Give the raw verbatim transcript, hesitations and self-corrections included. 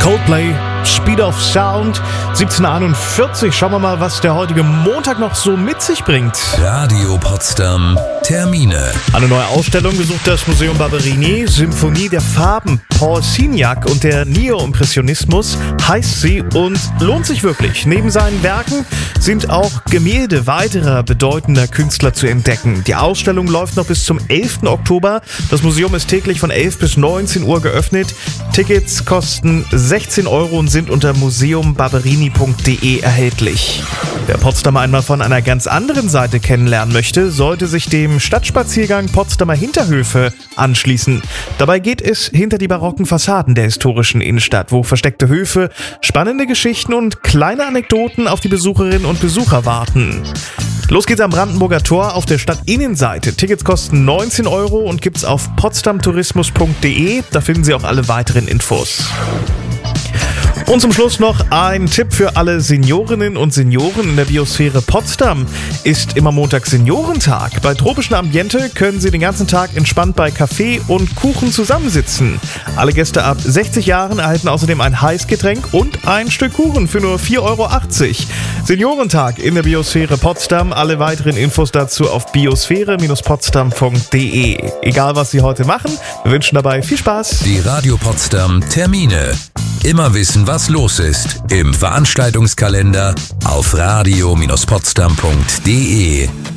Coldplay, Speed of Sound, siebzehn Uhr einundvierzig. Schauen wir mal, was der heutige Montag noch so mit sich bringt. Radio Potsdam, Termine. Eine neue Ausstellung besucht das Museum Barberini. Symphonie der Farben, Paul Signac und der Neo-Impressionismus heißt sie und lohnt sich wirklich. Neben seinen Werken sind auch Gemälde weiterer bedeutender Künstler zu entdecken. Die Ausstellung läuft noch bis zum elften Oktober. Das Museum ist täglich von elf bis neunzehn Uhr geöffnet. Tickets kosten sechzehn Euro und sind unter museum barberini punkt de erhältlich. Wer Potsdam einmal von einer ganz anderen Seite kennenlernen möchte, sollte sich dem Stadtspaziergang Potsdamer Hinterhöfe anschließen. Dabei geht es hinter die barocken Fassaden der historischen Innenstadt, wo versteckte Höfe, spannende Geschichten und kleine Anekdoten auf die Besucherinnen und Besucher warten. Los geht's am Brandenburger Tor auf der Stadtinnenseite. Tickets kosten neunzehn Euro und gibt's auf potsdamtourismus punkt de. Da finden Sie auch alle weiteren Infos. Und zum Schluss noch ein Tipp für alle Seniorinnen und Senioren in der Biosphäre Potsdam. Ist immer Montag Seniorentag. Bei tropischem Ambiente können Sie den ganzen Tag entspannt bei Kaffee und Kuchen zusammensitzen. Alle Gäste ab sechzig Jahren erhalten außerdem ein Heißgetränk und ein Stück Kuchen für nur vier Euro achtzig. Seniorentag in der Biosphäre Potsdam. Alle weiteren Infos dazu auf biosphäre potsdam punkt de. Egal was Sie heute machen, wir wünschen dabei viel Spaß. Die Radio Potsdam Termine. Immer wissen, was los ist im Veranstaltungskalender auf radio potsdam punkt de.